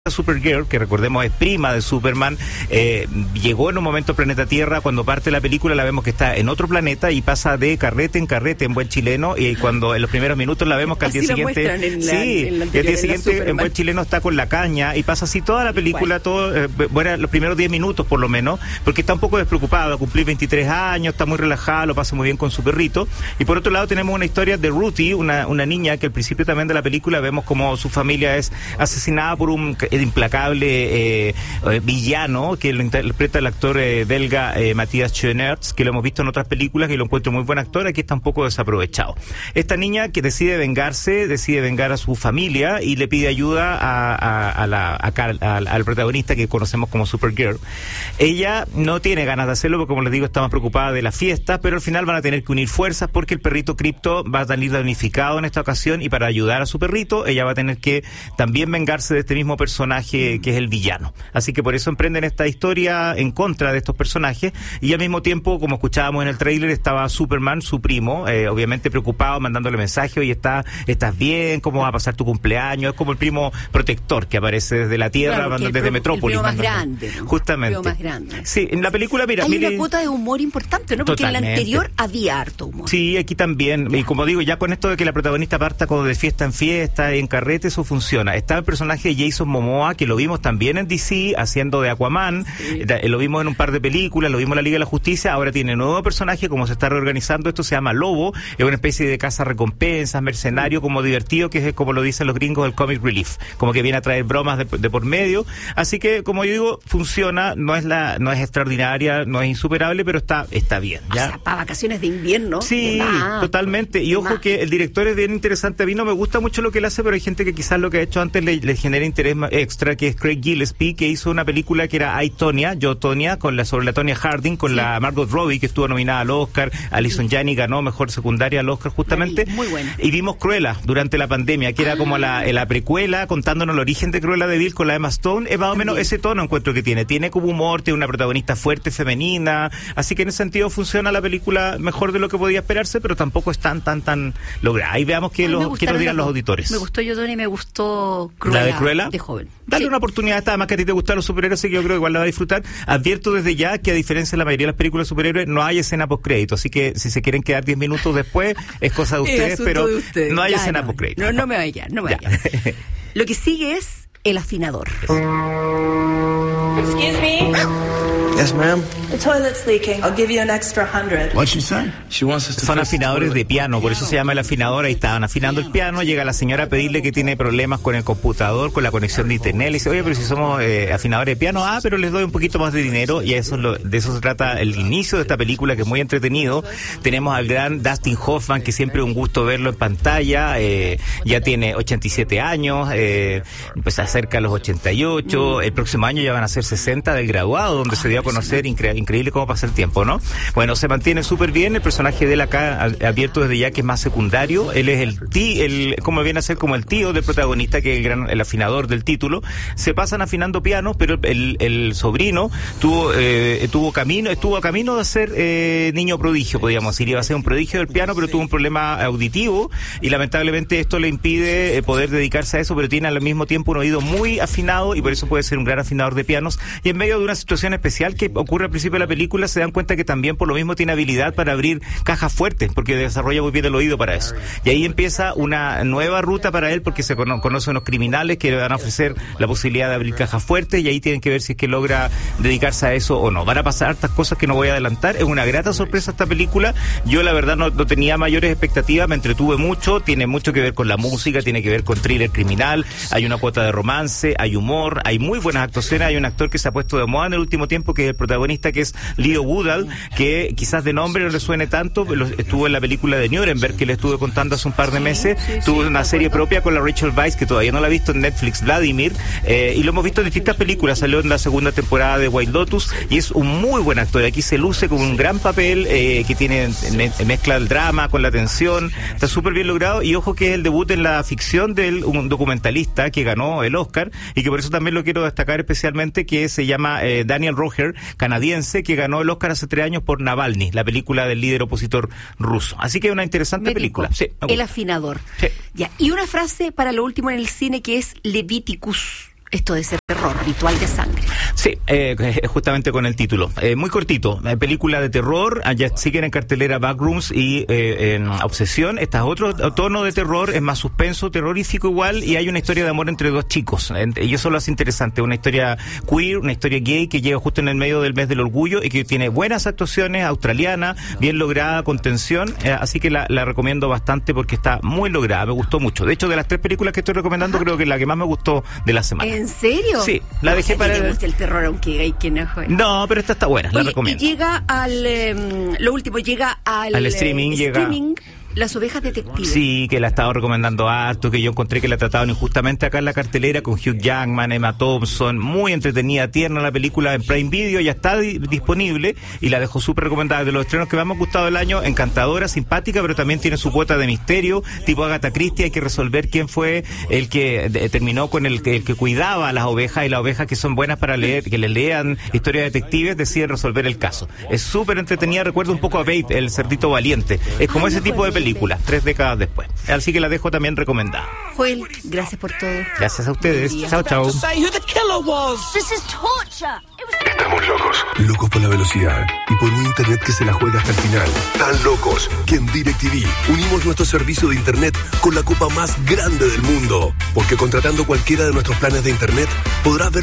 Supergirl, que recordemos es prima de Superman, llegó en un momento al planeta Tierra. Cuando parte la película la vemos que está en otro planeta y pasa de carrete en buen chileno, y cuando en los primeros minutos la vemos que al día siguiente en buen chileno está con la caña, y pasa así toda la película, los primeros 10 minutos por lo menos, porque está un poco despreocupada, cumplir 23 años, está muy relajada, lo pasa muy bien con su perrito. Y por otro lado tenemos una historia de Ruthie, una niña que al principio también de la película vemos como su familia es asesinada por un implacable villano que lo interpreta el actor belga Matthias Schoenaerts, que lo hemos visto en otras películas y lo encuentro muy buen actor. Aquí está un poco desaprovechado. Esta niña que decide vengar a su familia y le pide ayuda al protagonista que conocemos como Supergirl. Ella no tiene ganas de hacerlo porque, como les digo, está más preocupada de la fiesta, pero al final van a tener que unir fuerzas porque el perrito Crypto va a salir damnificado en esta ocasión, y para ayudar a su perrito ella va a tener que también vengarse de este mismo personaje que es el villano. Así que por eso emprenden esta historia en contra de estos personajes, y al mismo tiempo, como escuchábamos en el tráiler, estaba Superman, su primo, obviamente preocupado, mandándole mensajes: oye, ¿estás bien? ¿Cómo va a pasar tu cumpleaños? Es como el primo protector que aparece desde la Tierra, claro, desde Metrópolis. El primo más grande, ¿no? Justamente. El primo más grande. Sí, en la película, mira... Hay una cuota de humor importante, ¿no? Porque totalmente. En la anterior había harto humor. Sí, aquí también. Ya. Y como digo, ya con esto de que la protagonista parta como de fiesta en fiesta, en carrete, eso funciona. Está el personaje de Jason Momoa, que lo vimos también en DC haciendo de Aquaman, sí. Lo vimos en un par de películas, lo vimos en la Liga de la Justicia. Ahora tiene nuevo personaje, como se está reorganizando esto, se llama Lobo, es una especie de caza-recompensas, mercenario, como divertido, que es como lo dicen los gringos, el comic relief, como que viene a traer bromas de por medio. Así que, como yo digo, funciona, no es extraordinaria, no es insuperable, pero está bien, ¿ya? O sea, para vacaciones de invierno. Sí, totalmente. Y ojo que el director es bien interesante. A mí no me gusta mucho lo que él hace, pero hay gente que quizás lo que ha hecho antes le genera interés extra, que es Craig Gillespie, que hizo una película que era Yo, Tonya, sobre la Tonya Harding, con la Margot Robbie, que estuvo nominada al Oscar. Alison Janney ganó mejor secundaria al Oscar, justamente. Muy buena. Y vimos Cruella durante la pandemia, que era como la precuela, contándonos el origen de Cruella de Vil con la Emma Stone. Es más o menos ese tono encuentro que tiene. Tiene como humor, tiene una protagonista fuerte, femenina. Así que en ese sentido funciona la película mejor de lo que podía esperarse, pero tampoco es tan lograda. Ahí veamos qué nos dirán los auditores. Me gustó Yo, Tonya, y me gustó Cruella. ¿La de Cruella? De joven. Dale una oportunidad, además que a ti te gustan los superhéroes, así que yo creo que igual la va a disfrutar. Advierto desde ya que, a diferencia de la mayoría de las películas de superhéroes, no hay escena postcrédito, así que si se quieren quedar 10 minutos después, es cosa de ustedes, pero no hay escena postcrédito. No me vaya. Lo que sigue es El Afinador. Excuse me? Yes, ma'am. The toilet's leaking. I'll give you an extra 100. What'd she say? She wants us to Son afinadores de piano, por eso se llama El Afinador. Ahí estaban afinando el piano, llega la señora a pedirle que tiene problemas con el computador, con la conexión de internet. Le dice: oye, pero si somos afinadores de piano, pero les doy un poquito más de dinero. Y de eso se trata el inicio de esta película, que es muy entretenido. Tenemos al gran Dustin Hoffman, que siempre es un gusto verlo en pantalla. Ya tiene 87 años, pues se acerca a los 88. El próximo año ya van a ser 60 del graduado, donde se dio a conocer. Increíble cómo pasa el tiempo, ¿no? Bueno, se mantiene súper bien. El personaje de él acá, abierto desde ya, que es más secundario. Él es como viene a ser como el tío del protagonista, que es el afinador del título. Se pasan afinando pianos, pero el sobrino estuvo a camino de ser niño prodigio, podríamos decir. Iba a ser un prodigio del piano, pero tuvo un problema auditivo y lamentablemente esto le impide poder dedicarse a eso, pero tiene al mismo tiempo un oído muy afinado y por eso puede ser un gran afinador de pianos. Y en medio de una situación especial que ocurre al principio de la película, se dan cuenta que también por lo mismo tiene habilidad para abrir cajas fuertes, porque desarrolla muy bien el oído para eso. Y ahí empieza una nueva ruta para él, porque se conoce unos criminales que le van a ofrecer la posibilidad de abrir cajas fuertes, y ahí tienen que ver si es que logra dedicarse a eso o no. Van a pasar hartas cosas que no voy a adelantar. Es una grata sorpresa esta película. Yo la verdad no tenía mayores expectativas, me entretuve mucho. Tiene mucho que ver con la música, tiene que ver con thriller criminal, hay una cuota de romance, hay humor, hay muy buenas actuaciones. Hay un actor que se ha puesto de moda en el último tiempo, que es el protagonista, que es Leo Woodall, que quizás de nombre no le suene tanto, pero estuvo en la película de Nuremberg, que le estuve contando hace un par de meses. Tuvo una serie propia con la Rachel Weisz, que todavía no la he visto en Netflix, Vladimir, y lo hemos visto en distintas películas. Salió en la segunda temporada de White Lotus y es un muy buen actor. Aquí se luce con un gran papel, que tiene mezcla el drama con la tensión, está súper bien logrado. Y ojo que es el debut en la ficción de un documentalista que ganó el Oscar, y que por eso también lo quiero destacar especialmente, que se llama Daniel Roher, canadiense, que ganó el Oscar hace 3 años por Navalny, la película del líder opositor ruso. Así que es una interesante película. Sí, El Afinador. Sí. Ya. Y una frase para lo último en el cine, que es Leviticus. esto de ese terror, Ritual de Sangre. Sí, justamente con el título. Muy cortito, película de terror, allá siguen en cartelera Backrooms y en Obsesión. Este es otro tono de terror, es más suspenso, terrorífico igual, y hay una historia de amor entre dos chicos. Y eso lo hace interesante, una historia queer, una historia gay que llega justo en el medio del mes del orgullo y que tiene buenas actuaciones, australiana, bien lograda, con tensión, así que la recomiendo bastante porque está muy lograda, me gustó mucho. De hecho, de las 3 películas que estoy recomendando, creo que la que más me gustó de la semana. ¿En serio? Sí, la dejé para... ¿Te gusta el terror aunque hay quien no juegue? No, pero esta está buena, Oye, la recomiendo. Y llega lo último, llega al streaming, streaming, Las Ovejas Detectives. Sí, que la he estado recomendando harto, que yo encontré que la trataban injustamente acá en la cartelera con Hugh Jackman, Emma Thompson, muy entretenida, tierna la película en Prime Video, ya está disponible y la dejo súper recomendada. De los estrenos que más me han gustado del año, encantadora, simpática, pero también tiene su cuota de misterio, tipo Agatha Christie, hay que resolver quién fue el que terminó con el que cuidaba a las ovejas, y las ovejas que son buenas para leer, que le lean historias detectives, deciden resolver el caso. Es súper entretenida, recuerda un poco a Babe, el cerdito valiente. Es como ese tipo de película, 3 décadas después. Así que la dejo también recomendada. Joel, gracias por todo. Gracias a ustedes. Chao, chao. Estamos locos. Locos por la velocidad y por un internet que se la juega hasta el final. Tan locos que en DirecTV unimos nuestro servicio de internet con la copa más grande del mundo. Porque contratando cualquiera de nuestros planes de internet podrás ver